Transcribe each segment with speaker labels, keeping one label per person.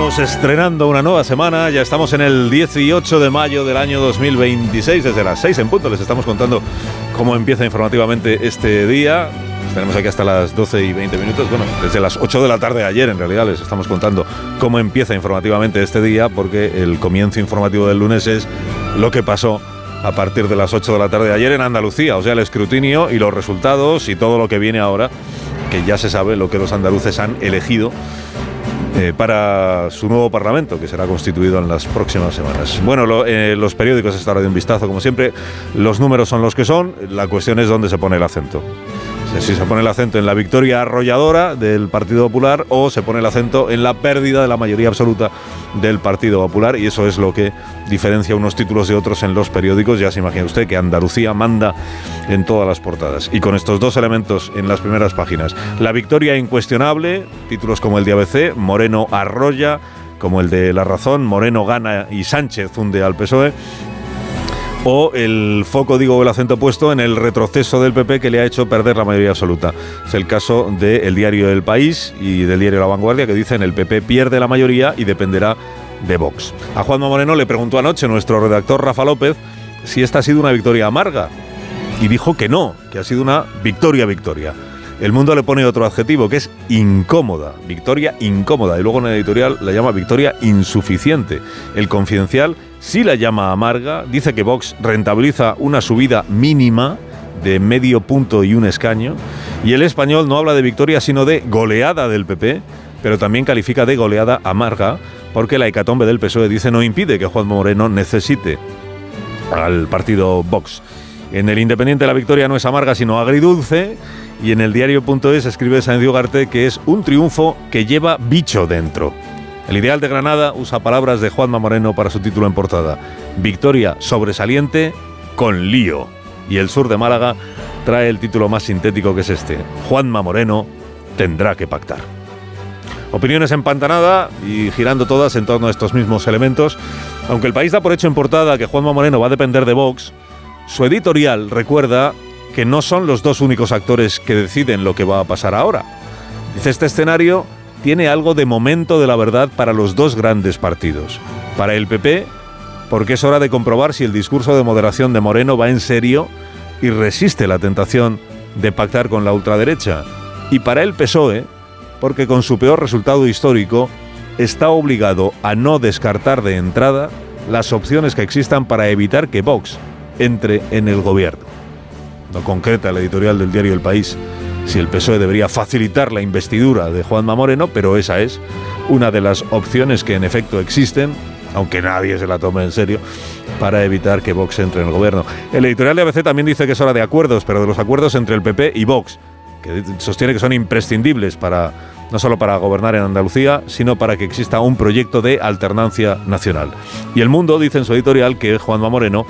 Speaker 1: estamos estrenando una nueva semana, ya estamos en el 18 de mayo del año 2026, desde las 6 en punto les estamos contando cómo empieza informativamente este día. Tenemos aquí hasta las 12 y 20 minutos, bueno, desde las 8 de la tarde de ayer en realidad les estamos contando cómo empieza informativamente este día, porque el comienzo informativo del lunes es lo que pasó a partir de las 8 de la tarde de ayer en Andalucía, o sea, el escrutinio y los resultados y todo lo que viene ahora, que ya se sabe lo que los andaluces han elegido para su nuevo Parlamento, que será constituido en las próximas semanas. Bueno, los periódicos esta hora de un vistazo, como siempre, los números son los que son, la cuestión es dónde se pone el acento. Si se pone el acento en la victoria arrolladora del Partido Popular o se pone el acento en la pérdida de la mayoría absoluta del Partido Popular, y eso es lo que diferencia unos títulos de otros en los periódicos. Ya se imagina usted que Andalucía manda en todas las portadas, y con estos dos elementos en las primeras páginas: la victoria incuestionable, títulos como el de ABC, Moreno arrolla, como el de La Razón, Moreno gana y Sánchez hunde al PSOE, o el foco, digo, el acento puesto en el retroceso del PP que le ha hecho perder la mayoría absoluta. Es el caso del diario El País y del diario La Vanguardia, que dicen el PP pierde la mayoría y dependerá de Vox. A Juanma Moreno le preguntó anoche nuestro redactor Rafa López si esta ha sido una victoria amarga, y dijo que no, que ha sido una victoria. El Mundo le pone otro adjetivo, que es incómoda, victoria incómoda, y luego en el editorial la llama victoria insuficiente. El Confidencial sí la llama amarga, dice que Vox rentabiliza una subida mínima de medio punto y un escaño, y El Español no habla de victoria sino de goleada del PP, pero también califica de goleada amarga, porque la hecatombe del PSOE, dice, no impide que Juanma Moreno necesite al partido Vox. En El Independiente la victoria no es amarga sino agridulce, y en el diario.es escribe Sáenz Ugarte que es un triunfo que lleva bicho dentro. El Ideal de Granada usa palabras de Juanma Moreno para su título en portada: victoria sobresaliente con lío. Y El Sur de Málaga trae el título más sintético, que es este: Juanma Moreno tendrá que pactar. Opiniones empantanada y girando todas en torno a estos mismos elementos. Aunque El País da por hecho en portada que Juanma Moreno va a depender de Vox, su editorial recuerda que no son los dos únicos actores que deciden lo que va a pasar ahora. Dice, este escenario tiene algo de momento de la verdad para los dos grandes partidos. Para el PP, porque es hora de comprobar si el discurso de moderación de Moreno va en serio y resiste la tentación de pactar con la ultraderecha. Y para el PSOE, porque con su peor resultado histórico está obligado a no descartar de entrada las opciones que existan para evitar que Vox entre en el gobierno. No concreta el editorial del diario El País si el PSOE debería facilitar la investidura de Juanma Moreno, pero esa es una de las opciones que en efecto existen, aunque nadie se la tome en serio, para evitar que Vox entre en el gobierno. El editorial de ABC también dice que es hora de acuerdos, pero de los acuerdos entre el PP y Vox, que sostiene que son imprescindibles no solo para gobernar en Andalucía, sino para que exista un proyecto de alternancia nacional. Y El Mundo dice en su editorial que Juanma Moreno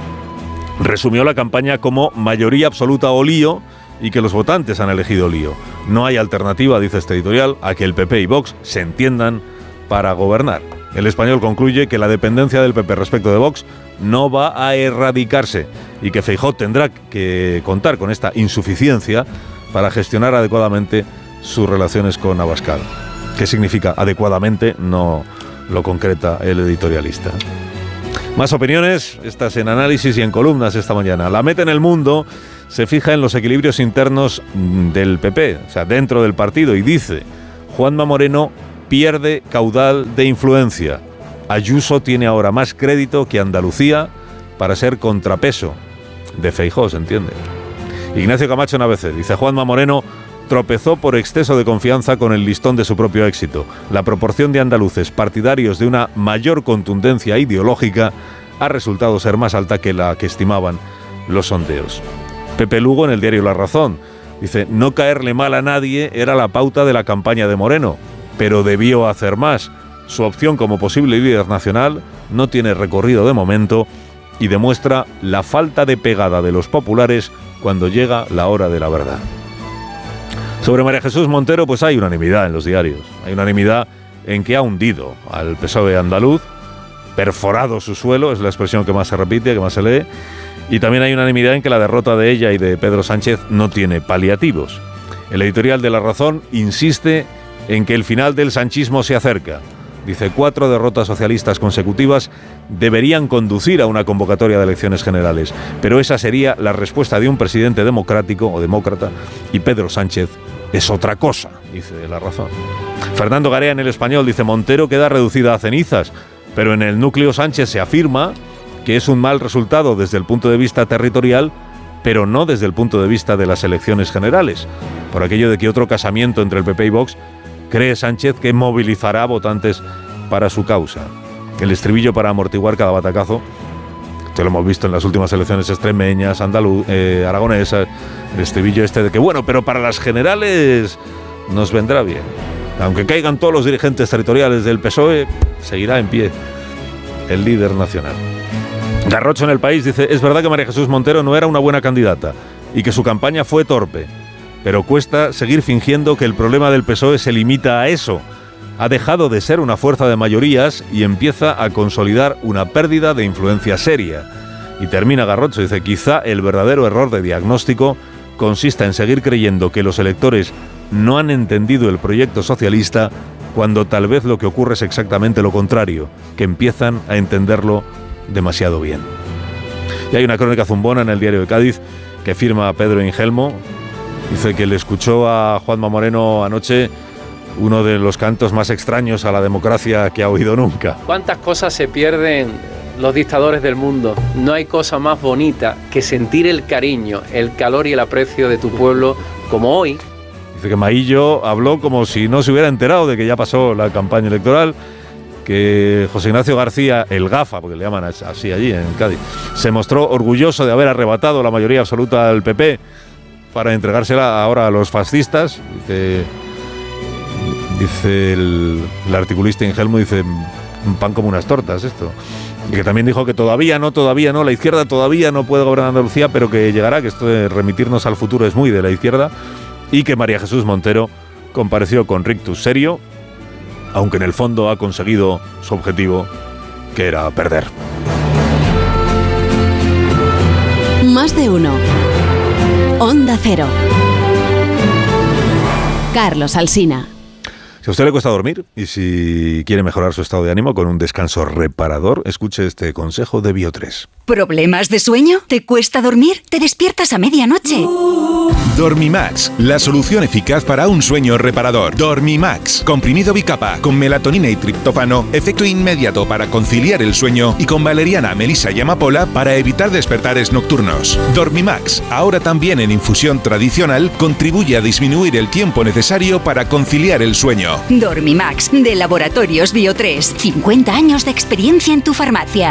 Speaker 1: resumió la campaña como mayoría absoluta o lío, y que los votantes han elegido lío. No hay alternativa, dice este editorial, a que el PP y Vox se entiendan para gobernar. El Español concluye que la dependencia del PP respecto de Vox no va a erradicarse y que Feijóo tendrá que contar con esta insuficiencia para gestionar adecuadamente sus relaciones con Abascal. ¿Qué significa adecuadamente? No lo concreta el editorialista. Más opiniones, estas en análisis y en columnas esta mañana. La Meta en El Mundo se fija en los equilibrios internos del PP, o sea, dentro del partido, y dice: Juanma Moreno pierde caudal de influencia. Ayuso tiene ahora más crédito que Andalucía para ser contrapeso de Feijóo, ¿se entiende? Ignacio Camacho en ABC dice: Juanma Moreno tropezó por exceso de confianza con el listón de su propio éxito. La proporción de andaluces partidarios de una mayor contundencia ideológica ha resultado ser más alta que la que estimaban los sondeos. Pepe Lugo en el diario La Razón dice: no caerle mal a nadie era la pauta de la campaña de Moreno, pero debió hacer más. Su opción como posible líder nacional no tiene recorrido de momento y demuestra la falta de pegada de los populares cuando llega la hora de la verdad. Sobre María Jesús Montero, pues hay unanimidad en los diarios. Hay unanimidad en que ha hundido al PSOE andaluz, perforado su suelo, es la expresión que más se repite, que más se lee, y también hay unanimidad en que la derrota de ella y de Pedro Sánchez no tiene paliativos. El editorial de La Razón insiste en que el final del sanchismo se acerca. Dice, 4 derrotas socialistas consecutivas deberían conducir a una convocatoria de elecciones generales, pero esa sería la respuesta de un presidente democrático o demócrata, y Pedro Sánchez es otra cosa, dice La Razón. Fernando Garea en El Español dice, Montero queda reducida a cenizas, pero en el núcleo Sánchez se afirma que es un mal resultado desde el punto de vista territorial, pero no desde el punto de vista de las elecciones generales, por aquello de que otro casamiento entre el PP y Vox cree Sánchez que movilizará votantes para su causa. El estribillo para amortiguar cada batacazo, que lo hemos visto en las últimas elecciones extremeñas, aragonesas, el estribillo este de que, bueno, pero para las generales nos vendrá bien. Aunque caigan todos los dirigentes territoriales del PSOE, seguirá en pie el líder nacional. Garrocho en El País dice, es verdad que María Jesús Montero no era una buena candidata y que su campaña fue torpe, pero cuesta seguir fingiendo que el problema del PSOE se limita a eso. Ha dejado de ser una fuerza de mayorías y empieza a consolidar una pérdida de influencia seria. Y termina Garrocho, dice, quizá el verdadero error de diagnóstico consista en seguir creyendo que los electores no han entendido el proyecto socialista, cuando tal vez lo que ocurre es exactamente lo contrario, que empiezan a entenderlo demasiado bien. Y hay una crónica zumbona en el Diario de Cádiz que firma Pedro Ingelmo. Dice que le escuchó a Juanma Moreno anoche uno de los cantos más extraños a la democracia que ha oído nunca.
Speaker 2: ¿Cuántas cosas se pierden los dictadores del mundo? No hay cosa más bonita que sentir el cariño, el calor y el aprecio de tu pueblo como hoy.
Speaker 1: Dice que Maillo habló como si no se hubiera enterado de que ya pasó la campaña electoral, que José Ignacio García, el Gafa, porque le llaman así allí en Cádiz, se mostró orgulloso de haber arrebatado la mayoría absoluta al PP para entregársela ahora a los fascistas. Dice el articulista Ingelmo, dice, un pan como unas tortas esto. Y que también dijo que todavía no, la izquierda todavía no puede gobernar Andalucía, pero que llegará, que esto de remitirnos al futuro es muy de la izquierda, y que María Jesús Montero compareció con rictus serio, aunque en el fondo ha conseguido su objetivo, que era perder.
Speaker 3: Más de uno. Onda Cero. Carlos Alsina.
Speaker 1: Si a usted le cuesta dormir y si quiere mejorar su estado de ánimo con un descanso reparador, escuche este consejo de Bio3.
Speaker 4: ¿Problemas de sueño? ¿Te cuesta dormir? ¿Te despiertas a medianoche?
Speaker 5: Dormimax, la solución eficaz para un sueño reparador. Dormimax, comprimido bicapa, con melatonina y triptófano, efecto inmediato para conciliar el sueño, y con valeriana, melisa y amapola para evitar despertares nocturnos. Dormimax, ahora también en infusión tradicional, contribuye a disminuir el tiempo necesario para conciliar el sueño.
Speaker 4: Dormimax, de Laboratorios Bio3. 50 años de experiencia en tu farmacia.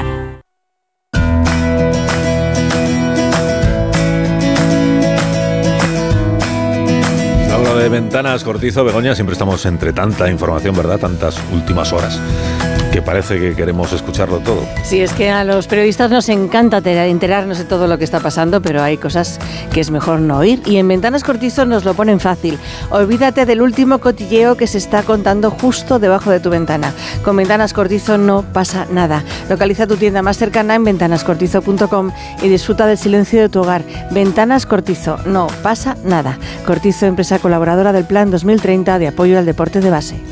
Speaker 1: De Ventanas Cortizo, Begoña, siempre estamos entre tanta información, ¿verdad? Tantas últimas horas, que parece que queremos escucharlo todo.
Speaker 6: Sí, es que a los periodistas nos encanta enterarnos de todo lo que está pasando, pero hay cosas que es mejor no oír. Y en Ventanas Cortizo nos lo ponen fácil. Olvídate del último cotilleo que se está contando justo debajo de tu ventana. Con Ventanas Cortizo no pasa nada. Localiza tu tienda más cercana en ventanascortizo.com y disfruta del silencio de tu hogar. Ventanas Cortizo, no pasa nada. Cortizo, empresa colaboradora del Plan 2030 de apoyo al deporte de base.